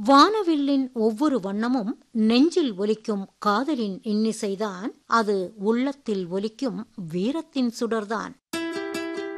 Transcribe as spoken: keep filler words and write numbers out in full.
வானவில்லின் ஒவ்வொரு வண்ணமும் நெஞ்சில் ஒலிக்கும் காதலின் இன்னிசைதான். அது உள்ளத்தில் ஒலிக்கும் வீரத்தின் சுடர்தான்.